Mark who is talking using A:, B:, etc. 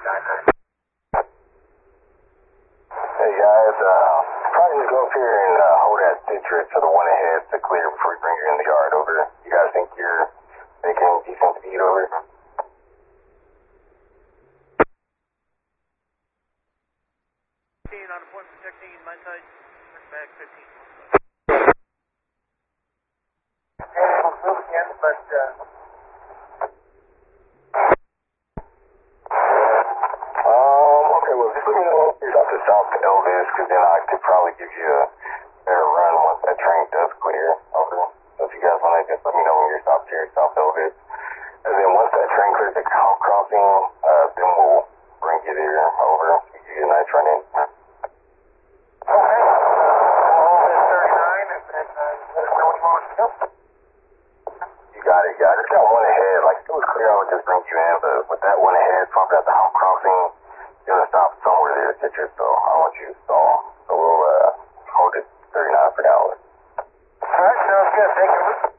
A: Hey guys, probably just go up here and hold that citrus to the one ahead to clear before you bring her in the yard over. You guys think you're making decent speed over?
B: On appointment 16, my side, back 15. Move again, but
A: okay, well, just let me know if you're up to South Elvis, because then I could probably give you a better run once that train does clear over. So if you guys want to just let me know when you're stopped here at South Elvis. And then once that train clears the cow crossing, then we'll bring you there over to give you a nice run in. You got it. Just got one ahead. Like, if it was clear, I would just bring you in, but with that one ahead, probably at the house crossing, you're going to stop somewhere there to citrus, so I don't want you to stall. So we'll hold it 39 for an hour.
B: Alright, sounds good. Thank you.